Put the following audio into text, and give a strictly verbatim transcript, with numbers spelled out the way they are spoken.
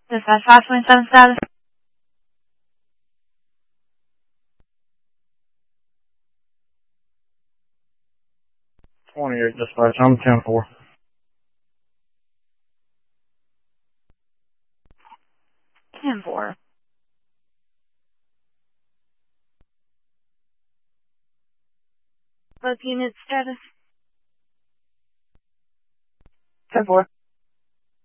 Dispatch five twenty-seven status. twenty-eight dispatch, I'm ten four. ten four. Both unit status. ten four.